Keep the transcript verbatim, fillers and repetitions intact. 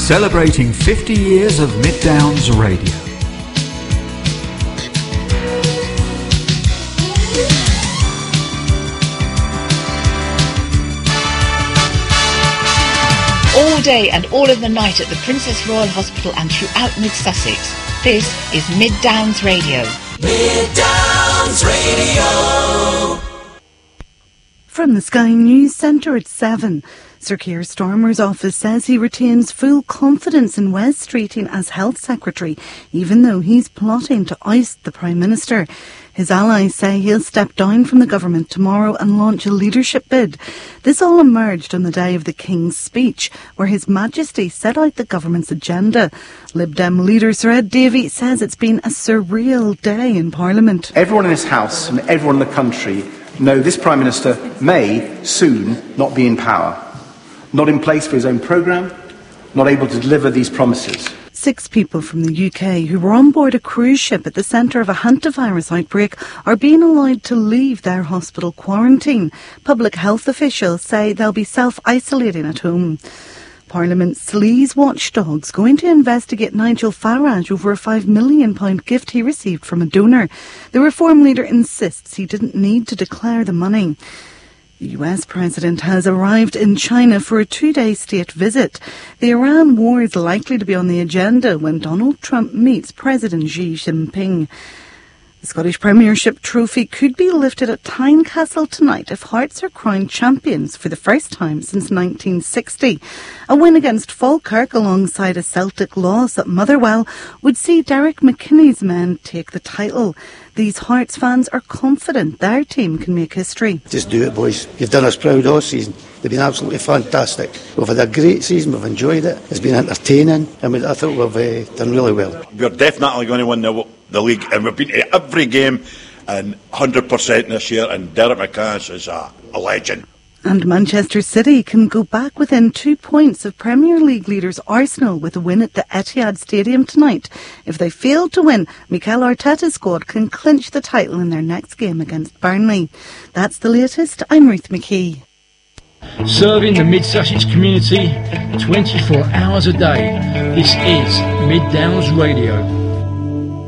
Celebrating fifty years of Mid Downs Radio. All day and all of the night at the Princess Royal Hospital and throughout Mid Sussex. This is Mid Downs Radio. Mid Downs Radio. From the Sky News Centre at seven. Sir Keir Starmer's office says he retains full confidence in Wes Streeting as Health Secretary, even though he's plotting to oust the Prime Minister. His allies say he'll step down from the government tomorrow and launch a leadership bid. This all emerged on the day of the King's speech, where His Majesty set out the government's agenda. Lib Dem leader Sir Ed Davey says it's been a surreal day in Parliament. Everyone in this House and everyone in the country know this Prime Minister may soon not be in power, not in place for his own programme, not able to deliver these promises. Six people from the U K who were on board a cruise ship at the centre of a hantavirus outbreak are being allowed to leave their hospital quarantine. Public health officials say they'll be self-isolating at home. Parliament's sleaze watchdogs going to investigate Nigel Farage over a five million pounds gift he received from a donor. The Reform leader insists he didn't need to declare the money. The U S president has arrived in China for a two-day state visit. The Iran war is likely to be on the agenda when Donald Trump meets President Xi Jinping. The Scottish Premiership trophy could be lifted at Tynecastle tonight if Hearts are crowned champions for the first time since nineteen sixty. A win against Falkirk alongside a Celtic loss at Motherwell would see Derek McKinney's men take the title. These Hearts fans are confident their team can make history. Just do it, boys. You've done us proud all season. They've been absolutely fantastic. We've had a great season. We've enjoyed it. It's been entertaining. I mean, I thought we've uh, done really well. We're definitely going to win the, the league, and we've been to every game and one hundred percent this year, and Derek McCann is a, a legend. And Manchester City can go back within two points of Premier League leaders Arsenal with a win at the Etihad Stadium tonight. If they fail to win, Mikel Arteta's squad can clinch the title in their next game against Burnley. That's the latest. I'm Ruth McKee. Serving the Mid-Sussex community twenty-four hours a day. This is Mid Downs Radio.